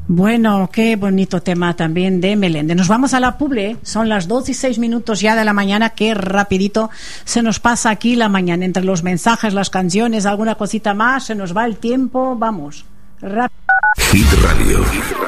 Bueno, qué bonito tema también de Meléndez. Nos vamos a la publi, son las 2:06 ya de la mañana, qué rapidito se nos pasa aquí la mañana, entre los mensajes, las canciones, alguna cosita más, se nos va el tiempo, vamos. Hit Radio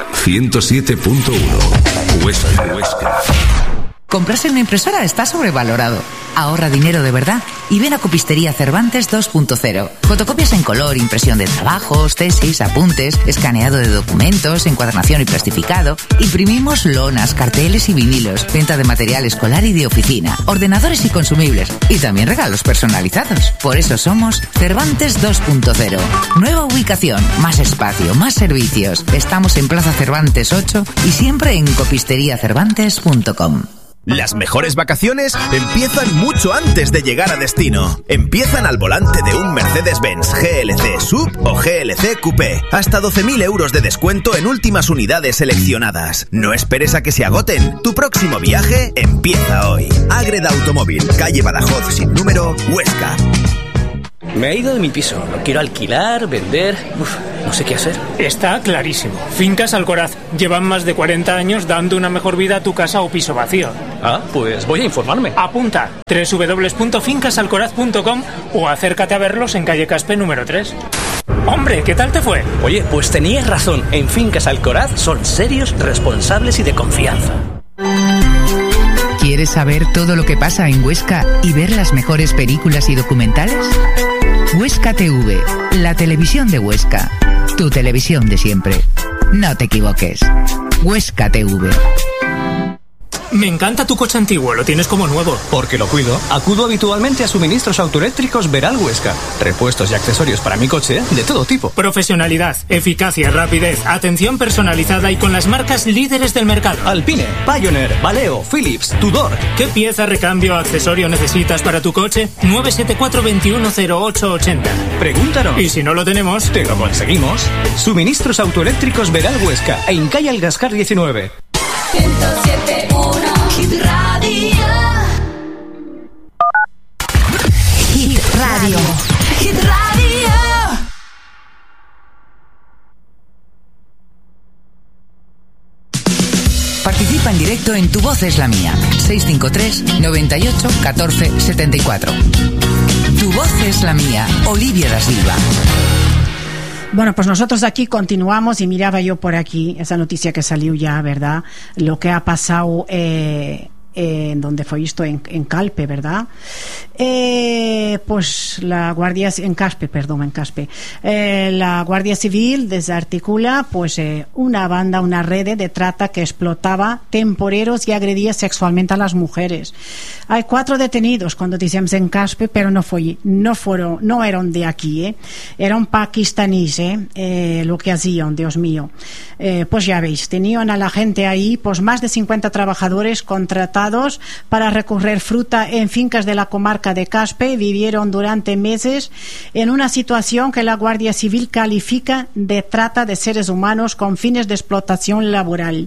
107.1 Huesca. Comprarse una impresora está sobrevalorado. Ahorra dinero de verdad y ven a Copistería Cervantes 2.0. Fotocopias en color, impresión de trabajos, tesis, apuntes, escaneado de documentos, encuadernación y plastificado. Imprimimos lonas, carteles y vinilos, venta de material escolar y de oficina, ordenadores y consumibles y también regalos personalizados. Por eso somos Cervantes 2.0. Nueva ubicación, más espacio, más servicios. Estamos en Plaza Cervantes 8 y siempre en copisteriacervantes.com. Las mejores vacaciones empiezan mucho antes de llegar a destino. Empiezan al volante de un Mercedes-Benz GLC Sub o GLC Coupé. Hasta 12.000 euros de descuento en últimas unidades seleccionadas. No esperes a que se agoten. Tu próximo viaje empieza hoy. Ágreda Automóvil, calle Badajoz sin número, Huesca. Me he ido de mi piso. Lo quiero alquilar, vender. No sé qué hacer. Está clarísimo. Fincas Alcoraz. Llevan más de 40 años dando una mejor vida a tu casa o piso vacío. Ah, pues voy a informarme. Apunta. www.fincasalcoraz.com o acércate a verlos en calle Caspe número 3. Hombre, ¿qué tal te fue? Oye, pues tenías razón. En Fincas Alcoraz son serios, responsables y de confianza. ¿Quieres saber todo lo que pasa en Huesca y ver las mejores películas y documentales? Huesca TV, la televisión de Huesca. Tu televisión de siempre. No te equivoques. Huesca TV. Me encanta tu coche antiguo, lo tienes como nuevo. Porque lo cuido. Acudo habitualmente a Suministros Autoeléctricos Veral Huesca. Repuestos y accesorios para mi coche de todo tipo. Profesionalidad, eficacia, rapidez, atención personalizada y con las marcas líderes del mercado. Alpine, Pioneer, Valeo, Philips, Tudor. ¿Qué pieza, recambio o accesorio necesitas para tu coche? 974-210880. Pregúntanos. Y si no lo tenemos, te lo conseguimos. Suministros Autoeléctricos Veral Huesca. En calle Algascar 19. 107.1 Hit Radio. Hit Radio. Hit Radio. Participa en directo en Tu Voz es la Mía. 653 98 14 74. Tu Voz es la Mía. Olivia da Silva. Bueno, pues nosotros aquí continuamos y miraba yo por aquí esa noticia que salió ya, ¿verdad? Lo que ha pasado en donde fue esto en Calpe, ¿verdad? Pues la Guardia en Caspe, la Guardia Civil desarticula pues una banda, una red de trata que explotaba temporeros y agredía sexualmente a las mujeres. Hay 4 detenidos cuando decíamos en Caspe, pero no eran de aquí, eran pakistaníes, lo que hacían, Dios mío. Pues ya veis, tenían a la gente ahí, pues más de 50 trabajadores contratados para recoger fruta en fincas de la comarca de Caspe. Vivieron durante meses en una situación que la Guardia Civil califica de trata de seres humanos con fines de explotación laboral.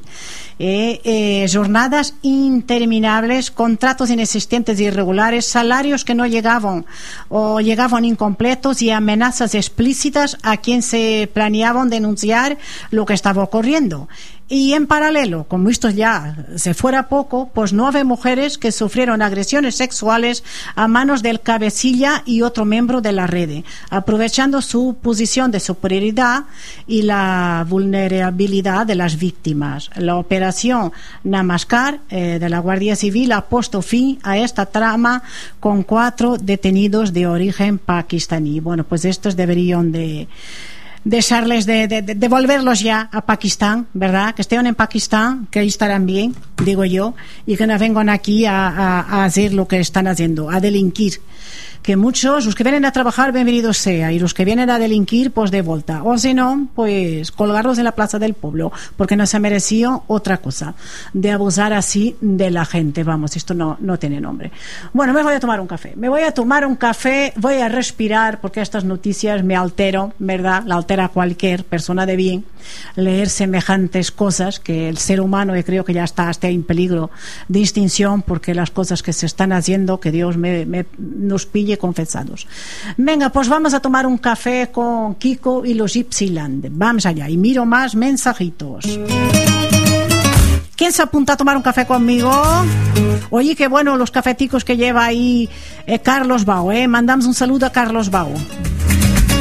Jornadas interminables, contratos inexistentes e irregulares, salarios que no llegaban o llegaban incompletos y amenazas explícitas a quien se planeaban denunciar lo que estaba ocurriendo. Y en paralelo, como esto ya se fuera poco, pues 9 mujeres que sufrieron agresiones sexuales a manos del cabecilla y otro miembro de la red, aprovechando su posición de superioridad y la vulnerabilidad de las víctimas. La operación Namaskar de la Guardia Civil ha puesto fin a esta trama con 4 detenidos de origen pakistaní. Bueno, pues estos deberían de devolverlos ya a Pakistán, ¿verdad? Que estén en Pakistán, que ahí estarán bien, digo yo, y que no vengan aquí a hacer lo que están haciendo, a delinquir. Que muchos, los que vienen a trabajar, bienvenidos sea, y los que vienen a delinquir, pues de vuelta. O si no, pues colgarlos en la plaza del pueblo, porque no se ha merecido otra cosa, de abusar así de la gente. Vamos, esto no tiene nombre. Bueno, me voy a tomar un café, voy a respirar, porque estas noticias me alteran, ¿verdad? La altera a cualquier persona de bien, leer semejantes cosas, que el ser humano, yo creo que ya está hasta en peligro de extinción, porque las cosas que se están haciendo, que Dios nos pille nadie confesados. Venga, pues vamos a tomar un café con Kiko y los Gypsyland. Vamos allá, y miro más mensajitos. ¿Quién se apunta a tomar un café conmigo? Oye, qué bueno los cafeticos que lleva ahí Carlos Bau, Mandamos un saludo a Carlos Bau.